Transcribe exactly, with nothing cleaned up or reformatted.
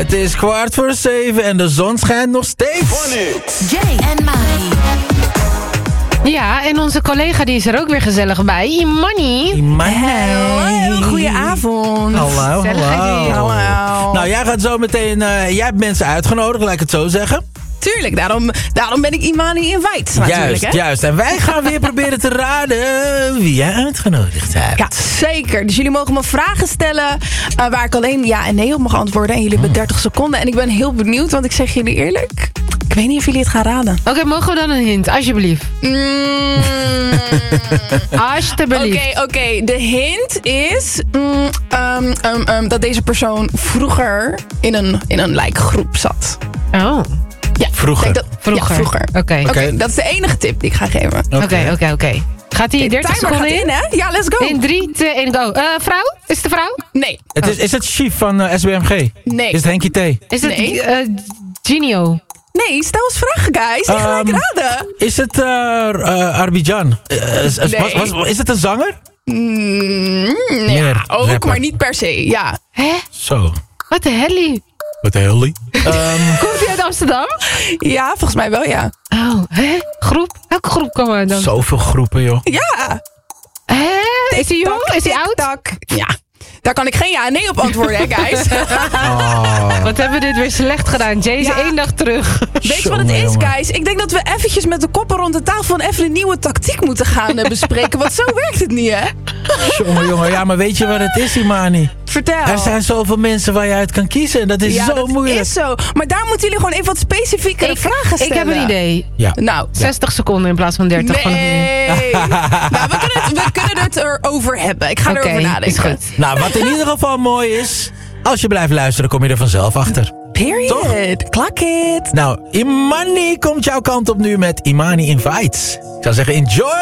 Het is kwart voor zeven en de zon schijnt nog steeds. Jay en Mari. Ja, en onze collega die is er ook weer gezellig bij. Imani. Imani. Hallo, goedenavond. Hallo, hallo. Hallo. Nou, jij gaat zo meteen... Uh, jij hebt mensen uitgenodigd, laat ik het zo zeggen. Tuurlijk, daarom, daarom ben ik Imani invite. Juist, hè? juist. En wij gaan weer proberen te raden wie jij uitgenodigd hebt. Ja, zeker. Dus jullie mogen me vragen stellen uh, waar ik alleen ja en nee op mag antwoorden. En jullie hebben dertig seconden. En ik ben heel benieuwd, want ik zeg jullie eerlijk... Ik weet niet of jullie het gaan raden. Oké, okay, mogen we dan een hint? Alsjeblieft. Mm. Alsjeblieft. Oké, okay, oké. Okay. De hint is mm, um, um, um, dat deze persoon vroeger in een, in een like, groep zat. Oh. Ja, vroeger. Dat, vroeger. Ja, vroeger. Oké. Okay. Okay. Okay, dat is de enige tip die ik ga geven. Oké, oké, oké. Gaat die dertig seconden in? in, hè? Ja, let's go. In drie, twee, één, go. Uh, vrouw? Is het de vrouw? Nee. Het is, is het Chief van uh, S B M G? Nee. Is het Henkie T? Is het Nee. uh, Genio? Nee, stel eens vragen, guys. Die ga ik Um, raden. Is het uh, uh, Arbidjan? Uh, is, Nee. was, was, is het een zanger? Mm, ja, Meer ook, rapper. maar niet per se. Ja. Hè? Zo. Wat de hellie? Wat de hell? Um, Komt hij uit Amsterdam? Ja, volgens mij wel, ja. Oh, hè? Groep? Welke groep komen we dan? zoveel groepen, joh. Ja. Hè? Is hij jong? Is hij oud? Tak. Ja. Daar kan ik geen ja en nee op antwoorden, hè, guys. Oh. Wat hebben we dit weer slecht gedaan? Jay is Ja. één dag terug. Weet je wat het Jongen, is, jongen. guys? Ik denk dat we eventjes met de koppen rond de tafel... even een nieuwe tactiek moeten gaan uh, bespreken. Want zo werkt het niet, hè? Jongen, jongen. Ja, maar weet je wat het is, Imani? Vertel. Er zijn zoveel mensen waar je uit kan kiezen. En dat is ja, zo dat moeilijk. is zo. Maar daar moeten jullie gewoon even wat specifiekere Ik, vragen stellen. ik heb een idee. Ja. Nou, zestig seconden in plaats van dertig. Van nee. nou, we kunnen, het, we kunnen het erover hebben. Ik ga Oké, erover nadenken. is goed. Nou, wat in ieder geval mooi is... als je blijft luisteren, kom je er vanzelf achter. Period. Toch? Klak it. Nou, Imani komt jouw kant op nu met Imani Invites. Ik zou zeggen, enjoy!